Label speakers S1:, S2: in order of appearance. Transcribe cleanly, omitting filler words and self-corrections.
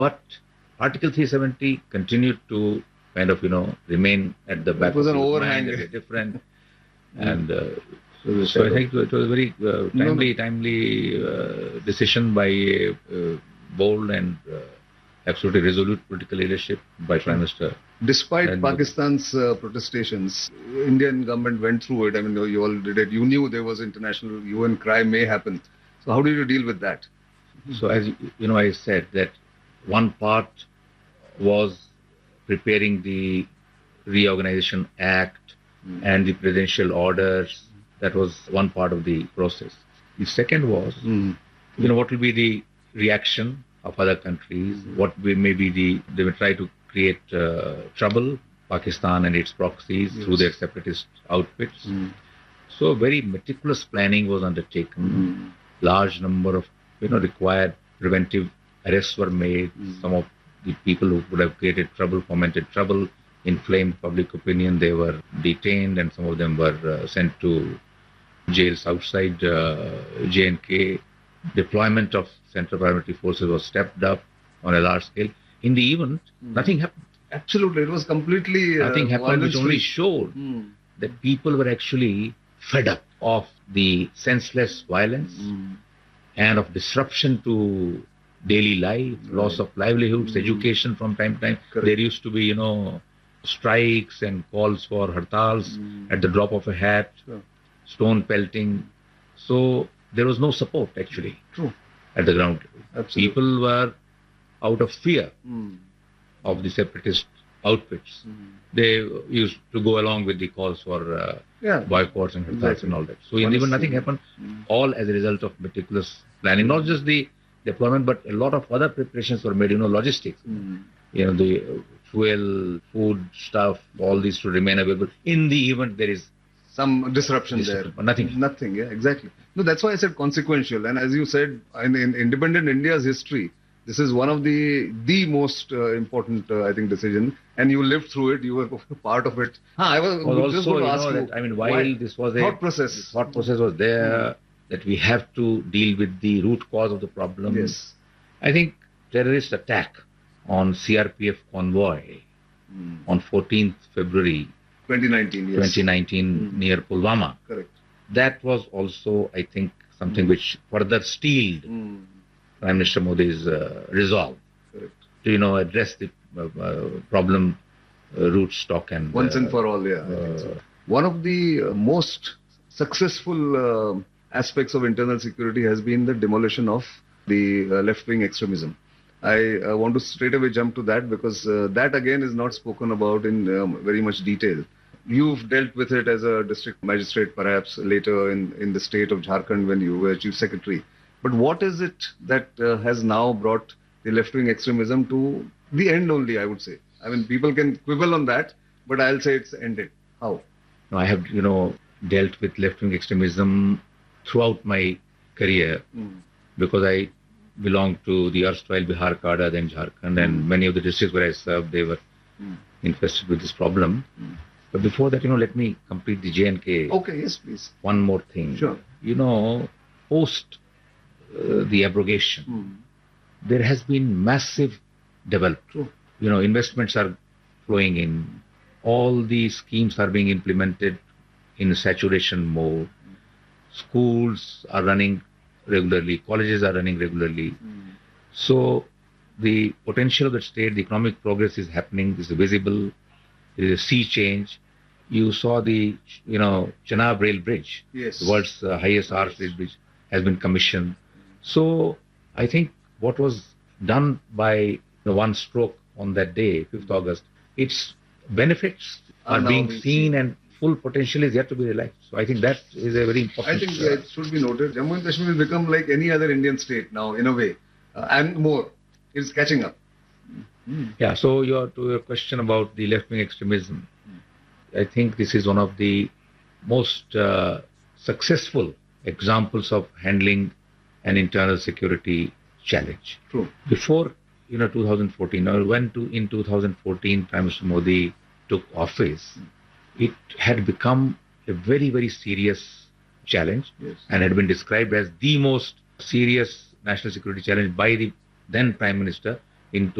S1: But Article 370 continued to kind of, remain at the back
S2: It was
S1: of
S2: an
S1: people's
S2: overhang.
S1: mind as a different.
S2: Mm.
S1: And
S2: So
S1: I think it was a very timely decision by bold and absolutely resolute political leadership by Prime Minister.
S2: Despite
S1: And
S2: Pakistan's protestations, Indian government went through it. I mean, you all did it. You knew there was international UN crime may happen. So how did you deal with that?
S1: So as I said that one part was preparing the Reorganization Act and the presidential orders. That was one part of the process. The second was, what will be the reaction of other countries? What may be they will try to create trouble, Pakistan and its proxies through their separatist outfits. So very meticulous planning was undertaken. Large number of required preventive arrests were made. Some of the people who would have created trouble, fomented trouble, inflamed public opinion, they were detained, and some of them were sent to jails outside J&K. Deployment of Central Paramilitary Forces was stepped up on a large scale. In the event, nothing happened.
S2: Absolutely, it was completely
S1: nothing happened, which only showed that people were actually fed up of the senseless violence and of disruption to daily life, loss of livelihoods, education from time to time.
S2: Correct.
S1: There used to be, strikes and calls for hartals at the drop of a hat, stone pelting. So there was no support actually at the ground level.
S2: Absolutely.
S1: People were out of fear of the separatist outfits. They used to go along with the calls for boycotts and hartals and all that. So even nothing happened, all as a result of meticulous planning. Not just the deployment, but a lot of other preparations were made, logistics. The fuel, food stuff, all these to remain available. In the event there is
S2: some disruption there.
S1: But nothing.
S2: Nothing, yeah, exactly. No, that's why I said consequential. And as you said, in independent India's history, this is one of the most important, I think, decision. And you lived through it. You were part of it. I was just going to ask you.
S1: While this was
S2: thought process.
S1: The thought process was there that we have to deal with the root cause of the problem.
S2: Yes.
S1: I think terrorist attack on CRPF convoy on 14th February 2019 near Pulwama.
S2: Correct.
S1: That was also, I think, something which further steeled Prime Minister Modi's resolve to address the problem root stock and
S2: once and for all. I think so. One of the most successful aspects of internal security has been the demolition of the left-wing extremism. I want to straight away jump to that because that again is not spoken about in very much detail. You've dealt with it as a district magistrate, perhaps later in the state of Jharkhand when you were chief secretary. But what is it that has now brought the left-wing extremism to the end only, I would say? I mean, people can quibble on that, but I'll say it's ended. How?
S1: I have, dealt with left-wing extremism throughout my career because I belonged to the erstwhile Bihar cadre, then Jharkhand, and many of the districts where I served, they were infested with this problem. But before that, let me complete the J&K.
S2: Okay, yes, please.
S1: One more thing.
S2: Sure.
S1: Post the abrogation, there has been massive development. Investments are flowing in. All these schemes are being implemented in saturation mode. Schools are running regularly. Colleges are running regularly. So the potential of the state, the economic progress is happening. This is visible. There is a sea change. You saw the, Chenab Rail Bridge, the world's highest arch rail bridge, has been commissioned. So I think what was done by the one stroke on that day, 5th August, its benefits are being seen and full potential is yet to be realized. So I think that is a very important...
S2: I think it should be noted. Jammu and Kashmir will become like any other Indian state now, in a way, and more. It's catching up.
S1: Yeah, so to your question about the left-wing extremism, I think this is one of the most successful examples of handling an internal security challenge.
S2: True.
S1: Before 2014, in 2014 Prime Minister Modi took office, it had become a very, very serious challenge and had been described as the most serious national security challenge by the then Prime Minister into